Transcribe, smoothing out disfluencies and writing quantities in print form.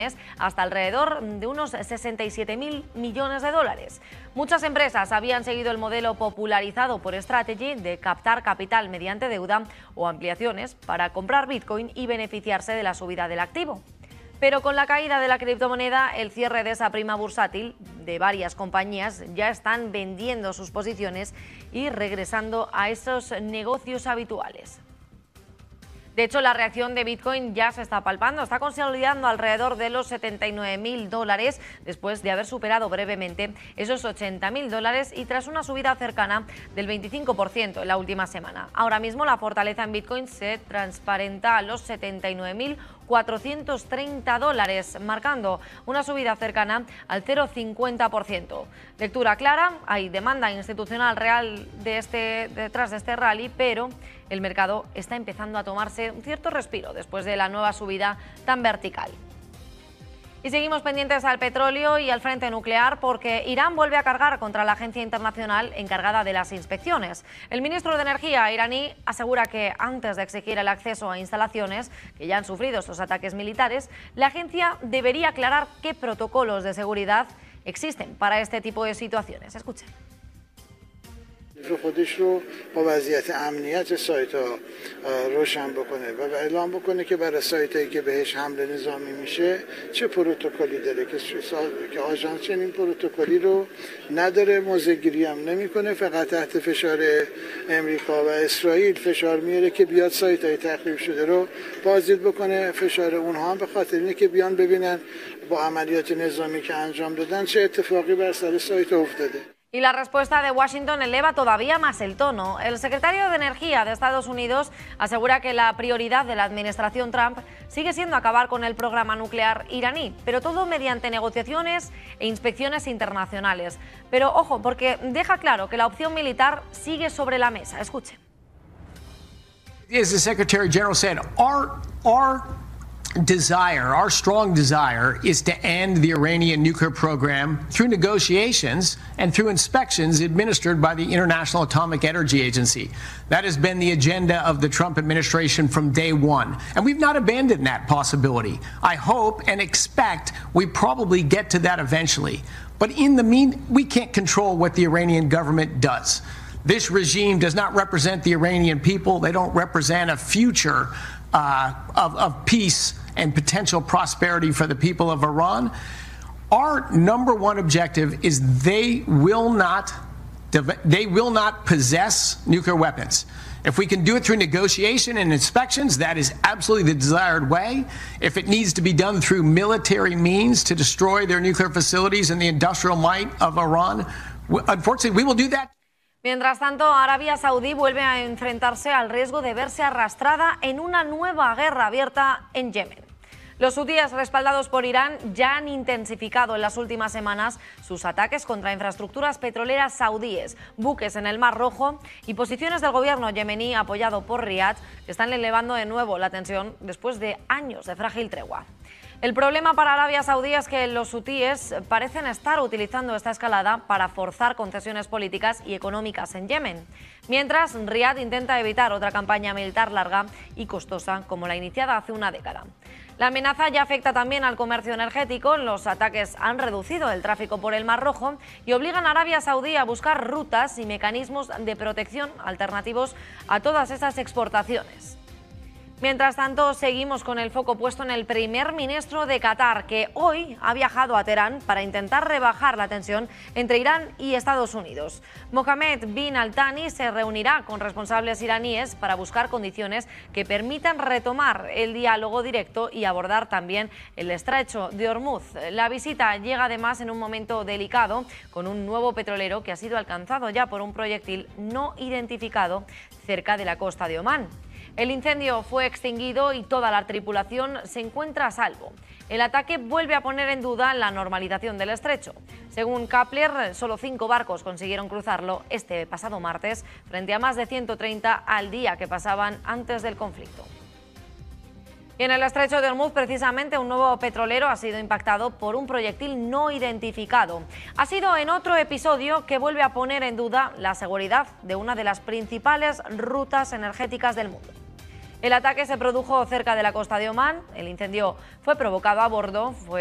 hasta alrededor de unos 67.000 millones de dólares. Muchas empresas habían seguido el modelo popularizado por Strategy de captar capital mediante deuda o ampliaciones para comprar Bitcoin y beneficiarse de la subida del activo. Pero con la caída de la criptomoneda, el cierre de esa prima bursátil de varias compañías ya están vendiendo sus posiciones y regresando a esos negocios habituales. De hecho, la reacción de Bitcoin ya se está palpando, está consolidando alrededor de los 79.000 dólares después de haber superado brevemente esos 80.000 dólares y tras una subida cercana del 25% en la última semana. Ahora mismo la fortaleza en Bitcoin se transparenta a los 79.430 dólares, marcando una subida cercana al 0,50%. Lectura clara, hay demanda institucional real detrás de este rally, pero el mercado está empezando a tomarse un cierto respiro después de la nueva subida tan vertical. Y seguimos pendientes al petróleo y al frente nuclear porque Irán vuelve a cargar contra la agencia internacional encargada de las inspecciones. El ministro de Energía iraní asegura que antes de exigir el acceso a instalaciones que ya han sufrido estos ataques militares, la agencia debería aclarar qué protocolos de seguridad existen para este tipo de situaciones. Escuchen. خودش رو با وضعیت امنیت سایت‌ها روشن بکنه و اعلام بکنه که برای سایتایی که بهش حمله نظامی میشه چه پروتکلی داره که آژانس چنین پروتکلی رو نداره، موضع‌گیری هم نمی‌کنه، فقط تحت فشار امریکا و اسرائیل فشار میاره که بیاد سایت‌های تخریب شده رو بازدید بکنه. فشار اونها هم به خاطر اینه که بیان ببینن با عملیات نظامی که انجام دادن چه اتفاقی بر سر سایت افتاده. Y la respuesta de Washington eleva todavía más el tono. El secretario de Energía de Estados Unidos asegura que la prioridad de la administración Trump sigue siendo acabar con el programa nuclear iraní, pero todo mediante negociaciones e inspecciones internacionales. Pero ojo, porque deja claro que la opción militar sigue sobre la mesa. Escuchen. As the Secretary General said, our strong desire is to end the Iranian nuclear program through negotiations and through inspections administered by the International Atomic Energy Agency. That has been the agenda of the Trump administration from day one, and we've not abandoned that possibility. I hope and expect we probably get to that eventually. But in the meantime, we can't control what the Iranian government does. This regime does not represent the Iranian people. They don't represent a future of peace and potential prosperity for the people of Iran. Our number one objective is they will not possess nuclear weapons. If we can do it through negotiation and inspections, that is absolutely the desired way. If it needs to be done through military means to destroy their nuclear facilities and the industrial might of Iran, unfortunately, we will do that. Mientras tanto, Arabia Saudí vuelve a enfrentarse al riesgo de verse arrastrada en una nueva guerra abierta en Yemen. Los hutíes, respaldados por Irán, ya han intensificado en las últimas semanas sus ataques contra infraestructuras petroleras saudíes, buques en el Mar Rojo y posiciones del gobierno yemení apoyado por Riad, que están elevando de nuevo la tensión después de años de frágil tregua. El problema para Arabia Saudí es que los hutíes parecen estar utilizando esta escalada para forzar concesiones políticas y económicas en Yemen, mientras Riad intenta evitar otra campaña militar larga y costosa como la iniciada hace una década. La amenaza ya afecta también al comercio energético. Los ataques han reducido el tráfico por el Mar Rojo y obligan a Arabia Saudí a buscar rutas y mecanismos de protección alternativos a todas esas exportaciones. Mientras tanto, seguimos con el foco puesto en el primer ministro de Qatar, que hoy ha viajado a Teherán para intentar rebajar la tensión entre Irán y Estados Unidos. Mohammed bin Al-Thani se reunirá con responsables iraníes para buscar condiciones que permitan retomar el diálogo directo y abordar también el estrecho de Hormuz. La visita llega además en un momento delicado, con un nuevo petrolero que ha sido alcanzado ya por un proyectil no identificado cerca de la costa de Omán. El incendio fue extinguido y toda la tripulación se encuentra a salvo. El ataque vuelve a poner en duda la normalización del estrecho. Según Kepler, solo 5 barcos consiguieron cruzarlo este pasado martes, frente a más de 130 al día que pasaban antes del conflicto. Y en el estrecho de Hormuz, precisamente, un nuevo petrolero ha sido impactado por un proyectil no identificado. Ha sido en otro episodio que vuelve a poner en duda la seguridad de una de las principales rutas energéticas del mundo. El ataque se produjo cerca de la costa de Omán. El incendio fue provocado a bordo.